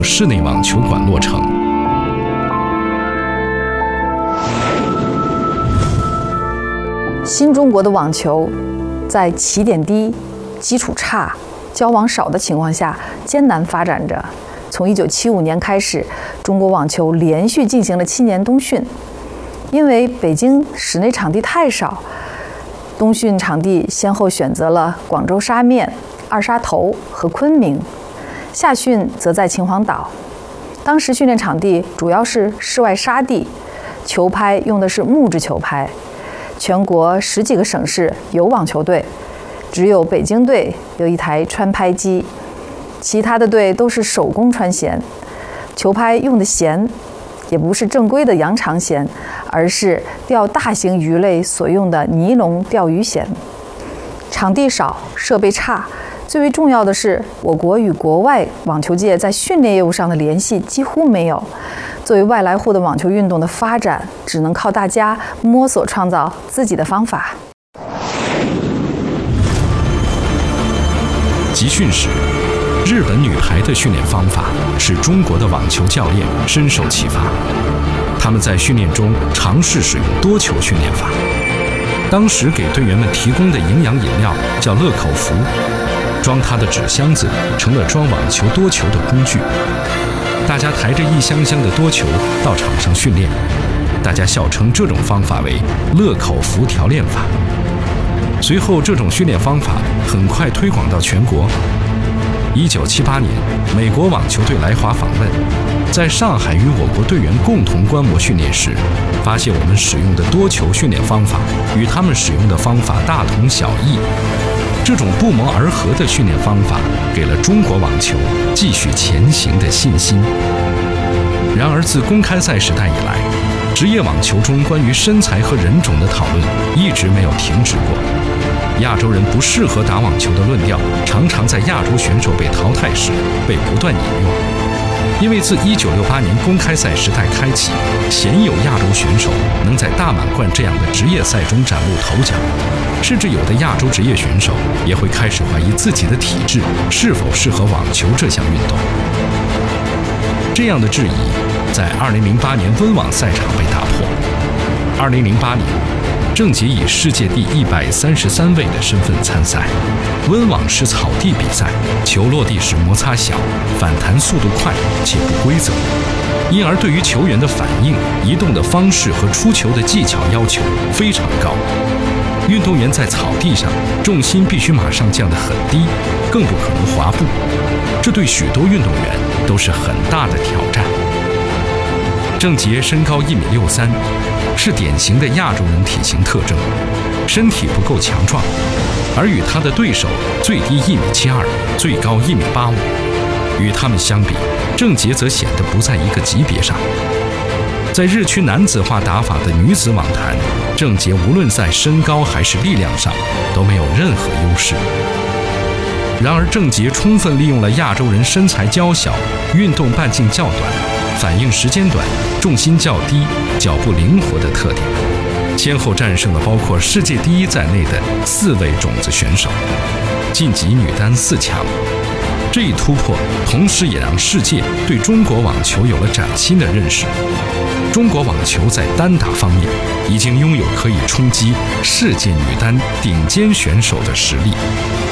室内网球馆落成。 新中国的网球在起点低、基础差、交往少的情况下艰难发展着。从1975年开始，中国网球连续进行了7年冬训。因为北京室内场地太少，冬训场地先后选择了广州沙面、二沙头和昆明，夏训则在秦皇岛。当时训练场地主要是室外沙地，球拍用的是木质球拍。全国10几个省市有网球队，只有北京队有一台穿拍机，其他的队都是手工穿弦。球拍用的弦也不是正规的羊肠弦，而是钓大型鱼类所用的尼龙钓鱼弦。场地少，设备差，最为重要的是，我国与国外网球界在训练业务上的联系几乎没有。作为外来户的网球运动的发展，只能靠大家摸索创造自己的方法。 集训时，日本女排的训练方法使中国的网球教练深受启发。他们在训练中尝试使用多球训练法。当时给队员们提供的营养饮料叫乐口福，装它的纸箱子成了装网球多球的工具。大家抬着一箱箱的多球到场上训练，大家笑称这种方法为乐口福调练法。随后，这种训练方法很快推广到全国。1978年，美国网球队来华访问，在上海与我国队员共同观摩训练时，发现我们使用的多球训练方法与他们使用的方法大同小异。这种不谋而合的训练方法给了中国网球继续前行的信心。然而，自公开赛时代以来，职业网球中关于身材和人种的讨论一直没有停止过。亚洲人不适合打网球的论调，常常在亚洲选手被淘汰时被不断引用。因为自1968年公开赛时代开启，鲜有亚洲选手能在大满贯这样的职业赛中崭露头角，甚至有的亚洲职业选手也会开始怀疑自己的体质是否适合网球这项运动。这样的质疑在2008年温网赛场被打破。2008年，郑洁以世界第133位的身份参赛。温网是草地比赛，球落地时摩擦小，反弹速度快且不规则，因而对于球员的反应、移动的方式和出球的技巧要求非常高。运动员在草地上重心必须马上降得很低，更不可能滑步，这对许多运动员都是很大的挑战。郑洁身高1.63米，是典型的亚洲人体型特征，身体不够强壮，而与他的对手最低1.72米，最高1.85米。与他们相比，郑洁则显得不在一个级别上。在日趋男子化打法的女子网坛，郑洁无论在身高还是力量上都没有任何优势。然而，郑洁充分利用了亚洲人身材娇小、运动半径较短、反应时间短、重心较低、脚步灵活的特点，先后战胜了包括世界第一在内的4位种子选手，晋级女单4强。这一突破，同时也让世界对中国网球有了崭新的认识。中国网球在单打方面已经拥有可以冲击世界女单顶尖选手的实力。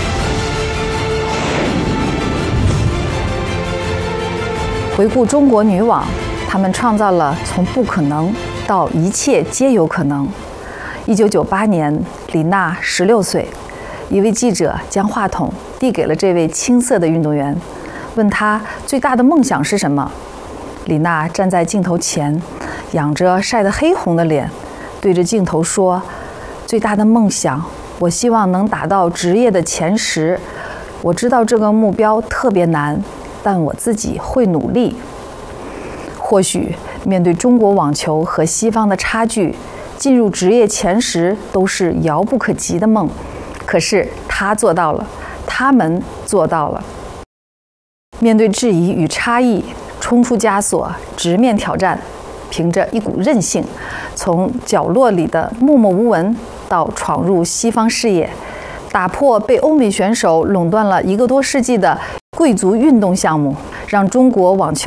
回顾中国女网，她们创造了从不可能到一切皆有可能。1998年，李娜16岁，一位记者将话筒递给了这位青涩的运动员，问她最大的梦想是什么。李娜站在镜头前，仰着晒得黑红的脸，对着镜头说：“最大的梦想，我希望能打到职业的前10。我知道这个目标特别难，但我自己会努力。”或许面对中国网球和西方的差距，进入职业前10都是遥不可及的梦。可是他做到了，他们做到了。面对质疑与差异，冲出枷锁，直面挑战，凭着一股韧性，从角落里的默默无闻到闯入西方视野，打破被欧美选手垄断了1个多世纪的贵族运动项目，让中国网球